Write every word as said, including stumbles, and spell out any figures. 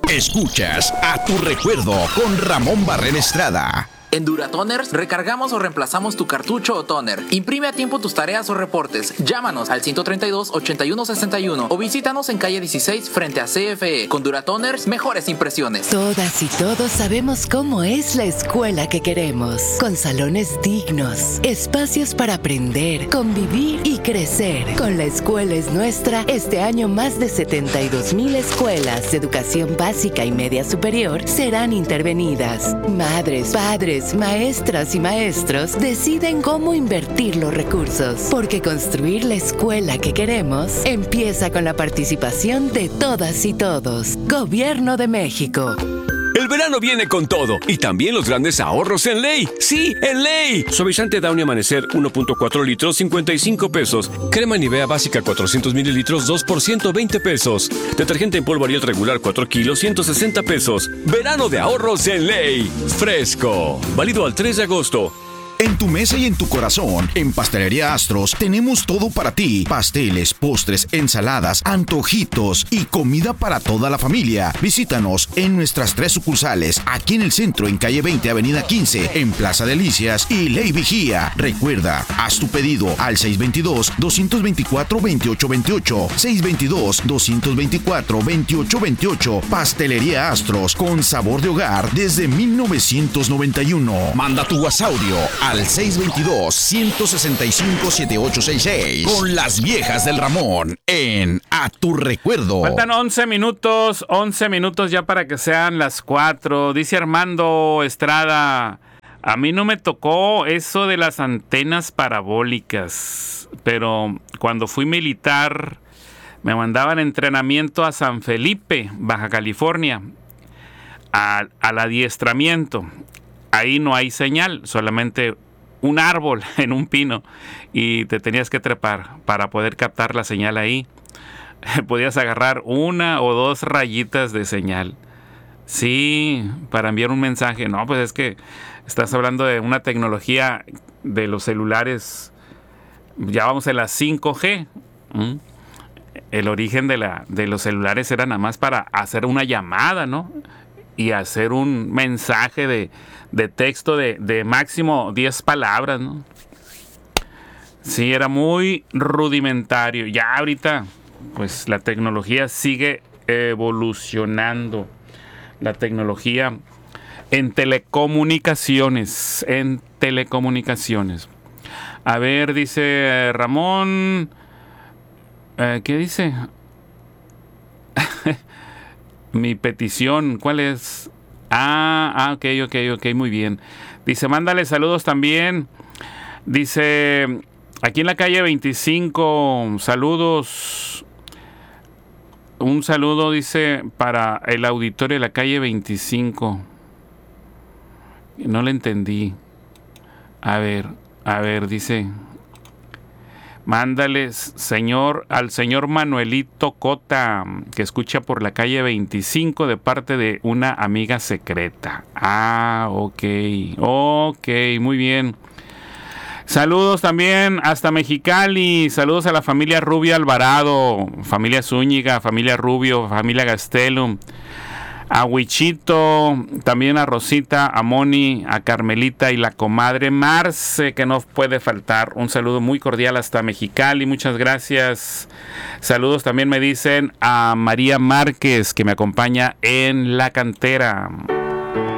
Escuchas A Tu Recuerdo con Ramón Barrera Estrada. En Duratoners recargamos o reemplazamos tu cartucho o toner. Imprime a tiempo tus tareas o reportes. Llámanos al ciento treinta y dos, ochenta y uno sesenta y uno o visítanos en calle dieciséis frente a C F E. Con Duratoners, mejores impresiones. Todas y todos sabemos cómo es la escuela que queremos. Con salones dignos, espacios para aprender, convivir y crecer. Con La Escuela es Nuestra, este año más de setenta y dos mil escuelas de educación básica y media superior serán intervenidas. Madres, padres, maestras y maestros deciden cómo invertir los recursos, porque construir la escuela que queremos empieza con la participación de todas y todos. Gobierno de México. El verano viene con todo y también los grandes ahorros en Ley. ¡Sí, en Ley! Suavizante Downy Amanecer uno punto cuatro litros, cincuenta y cinco pesos. Crema Nivea básica cuatrocientos mililitros, dos por ciento veinte pesos. Detergente en polvo Ariel regular cuatro kilos, ciento sesenta pesos. Verano de ahorros en Ley. Fresco. Válido al tres de agosto. En tu mesa y en tu corazón, en Pastelería Astros, tenemos todo para ti. Pasteles, postres, ensaladas, antojitos y comida para toda la familia. Visítanos en nuestras tres sucursales, aquí en el centro, en calle veinte, avenida quince, en Plaza Delicias y Ley Vigía. Recuerda, haz tu pedido al seis dos dos, dos dos cuatro, dos ocho dos ocho, seis dos dos, dos dos cuatro, dos ocho dos ocho. Pastelería Astros, con sabor de hogar desde mil novecientos noventa y uno. Manda tu WhatsAudio al seis dos dos, uno seis cinco, siete ocho seis seis con las viejas del Ramón en A Tu Recuerdo. Faltan once minutos, once minutos ya para que sean las cuatro. Dice Armando Estrada, a mí no me tocó eso de las antenas parabólicas, pero cuando fui militar me mandaban entrenamiento a San Felipe, Baja California, a, al adiestramiento. Ahí no hay señal, solamente un árbol en un pino y te tenías que trepar para poder captar la señal ahí. Podías agarrar una o dos rayitas de señal. Sí, para enviar un mensaje. No, pues es que estás hablando de una tecnología de los celulares. Ya vamos en la cinco G. ¿Mm? El origen de, la, de los celulares era nada más para hacer una llamada, ¿no? Y hacer un mensaje de, de texto de, de máximo diez palabras, ¿no? Sí, era muy rudimentario. Ya ahorita, pues la tecnología sigue evolucionando. La tecnología en telecomunicaciones, en telecomunicaciones. A ver, dice Ramón, eh, ¿qué dice? Mi petición, ¿cuál es? Ah, ah, ok, ok, ok, muy bien. Dice, mándale saludos también. Dice, aquí en la calle veinticinco, saludos. Un saludo, dice, para el auditorio de la calle veinticinco. No le entendí. A ver, a ver, dice... Mándale, señor, al señor Manuelito Cota, que escucha por la calle veinticinco de parte de una amiga secreta. Ah, ok, ok, muy bien. Saludos también hasta Mexicali. Saludos a la familia Rubio Alvarado, familia Zúñiga, familia Rubio, familia Gastelum. A Huichito, también a Rosita, a Moni, a Carmelita y la comadre Marce, que no puede faltar. Un saludo muy cordial hasta Mexicali, muchas gracias. Saludos también me dicen a María Márquez, que me acompaña en La Cantera.